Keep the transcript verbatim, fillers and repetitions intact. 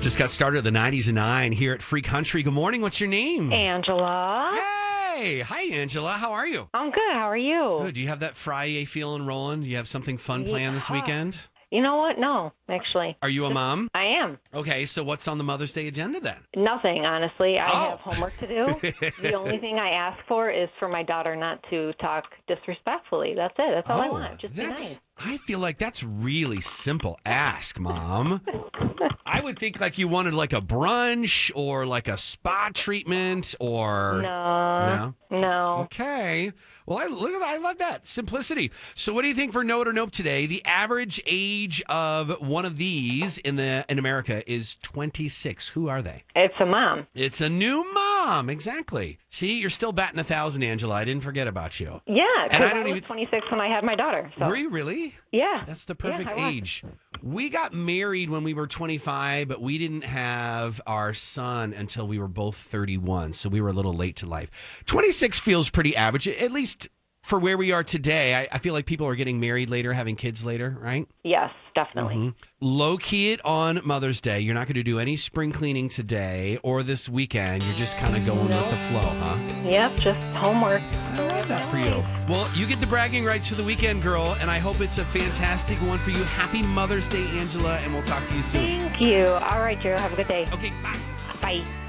Just got started at the nineties and nine here at Free Country. Good morning. What's your name? Angela. Hey. Hi, Angela. How are you? I'm good. How are you? Good. Do you have that Friday feeling rolling? Do you have something fun planned Yeah. this weekend? You know what? No, actually. Are you a mom? I am. Okay, so what's on the Mother's Day agenda then? Nothing, honestly. I Oh. have homework to do. The only thing I ask for is for my daughter not to talk disrespectfully. That's it. That's all I want. Just be Oh, that's. nice. I feel like that's really simple ask, Mom. I would think like you wanted like a brunch or like a spa treatment or No. no. No. Okay. Well, I look at that. I love that simplicity. So, what do you think for Note or Nope today? The average age of one of these in the in America is twenty-six. Who are they? It's a mom. It's a new mom. Exactly. See, you're still batting a thousand, Angela. I didn't forget about you. Yeah, And because I I, don't was even- twenty-six when I had my daughter. So. Were you really? Yeah. That's the Yeah, perfect I was. age. We got married when we were twenty-five, but we didn't have our son until we were both thirty-one. So we were a little late to life. twenty-six feels pretty average, at least for where we are today. I, I feel like people are getting married later, having kids later, right? Yes, definitely. Mhm. Low key it on Mother's Day. You're not going to do any spring cleaning today or this weekend. You're just kind of going with the flow, huh? Yep, just homework. I love that for you. Well, you get the bragging rights for the weekend, girl, and I hope it's a fantastic one for you. Happy Mother's Day, Angela, and we'll talk to you soon. Thank you. All right, Drew. Have a good day. Okay, bye. Bye.